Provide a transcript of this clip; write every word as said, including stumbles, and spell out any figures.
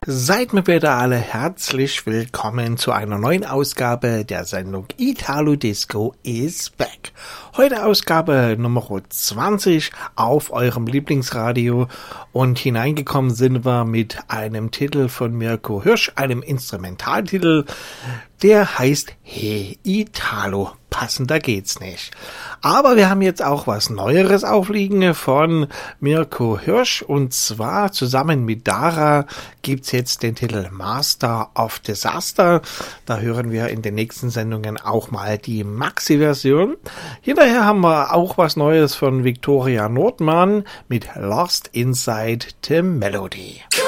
Seid mir bitte alle herzlich willkommen zu einer neuen Ausgabe der Sendung Italo Disco is back. Heute Ausgabe Nummer zwanzig auf eurem Lieblingsradio und hineingekommen sind wir mit einem Titel von Mirko Hirsch, einem Instrumentaltitel, der heißt Hey Italo. Passender geht's nicht. Aber wir haben jetzt auch was Neueres aufliegen von Mirko Hirsch und zwar zusammen mit Dara gibt's jetzt den Titel Master of Disaster. Da hören wir in den nächsten Sendungen auch mal die Maxi-Version. Hinterher haben wir auch was Neues von Victoria Nordmann mit Lost Inside the Melody.